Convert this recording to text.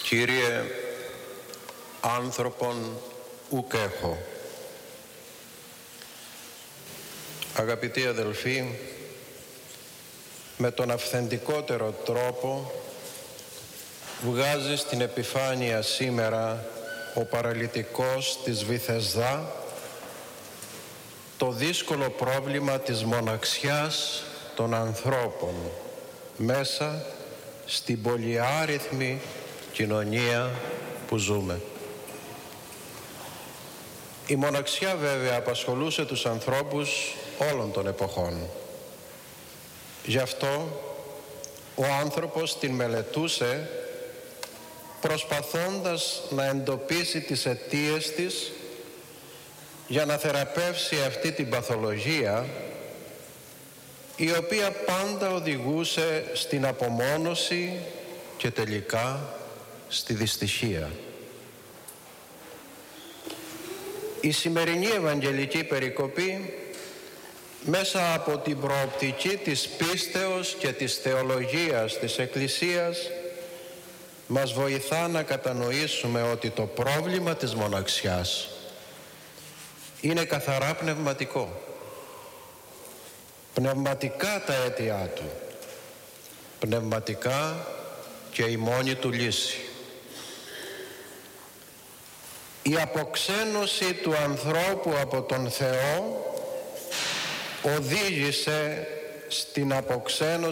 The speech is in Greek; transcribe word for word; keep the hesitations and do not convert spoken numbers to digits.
Κύριε, άνθρωπον ουκ έχω. Αγαπητοί αδελφοί, με τον αυθεντικότερο τρόπο βγάζει στην επιφάνεια σήμερα ο παραλυτικός της Βηθεσδά το δύσκολο πρόβλημα της μοναξιάς των ανθρώπων μέσα στην πολυάριθμη κοινωνία που ζούμε. Η μοναξιά βέβαια απασχολούσε τους ανθρώπους όλων των εποχών. Γι' αυτό ο άνθρωπος την μελετούσε προσπαθώντας να εντοπίσει τις αιτίες της για να θεραπεύσει αυτή την παθολογία, η οποία πάντα οδηγούσε στην απομόνωση και τελικά στη δυστυχία. Η σημερινή Ευαγγελική περικοπή, μέσα από την προοπτική της πίστεως και της θεολογίας της Εκκλησίας, μας βοηθά να κατανοήσουμε ότι το πρόβλημα της μοναξιάς είναι καθαρά πνευματικό. Πνευματικά τα αίτια του, πνευματικά και η μόνη του λύση. Η αποξένωση του ανθρώπου από τον Θεό οδήγησε στην αποξένωση